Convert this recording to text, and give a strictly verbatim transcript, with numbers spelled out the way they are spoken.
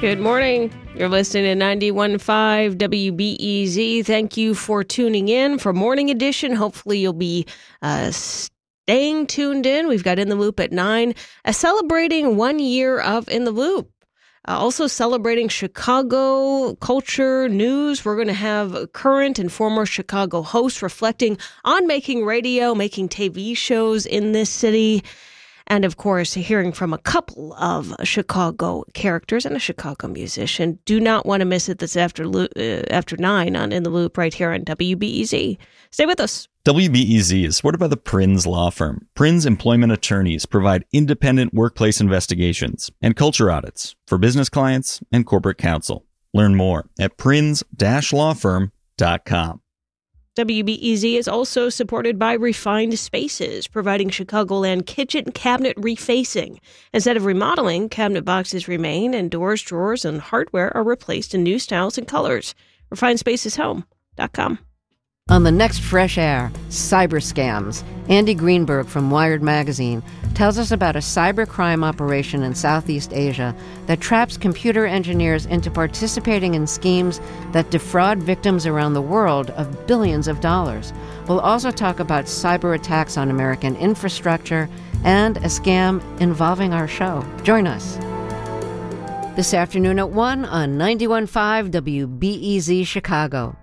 Good morning. You're listening to ninety-one point five W B E Z. Thank you for tuning in for Morning Edition. Hopefully you'll be uh, staying tuned in. We've got In the Loop at nine, uh, celebrating one year of In the Loop. Uh, also celebrating Chicago culture news. We're going to have current and former Chicago hosts reflecting on making radio, making T V shows in this city. And, of course, hearing from a couple of Chicago characters and a Chicago musician. Do not want to miss it this after uh, after nine on In the Loop right here on W B E Z. Stay with us. W B E Z is supported by the Prins Law Firm. Prins Employment Attorneys provide independent workplace investigations and culture audits for business clients and corporate counsel. Learn more at prins dash law firm dot com. W B E Z is also supported by Refined Spaces, providing Chicagoland kitchen cabinet refacing. Instead of remodeling, cabinet boxes remain and doors, drawers, and hardware are replaced in new styles and colors. refined spaces home dot com. On the next Fresh Air, cyber scams, Andy Greenberg from Wired Magazine tells us about a cybercrime operation in Southeast Asia that traps computer engineers into participating in schemes that defraud victims around the world of billions of dollars. We'll also talk about cyber attacks on American infrastructure and a scam involving our show. Join us this afternoon at one on ninety-one point five W B E Z Chicago.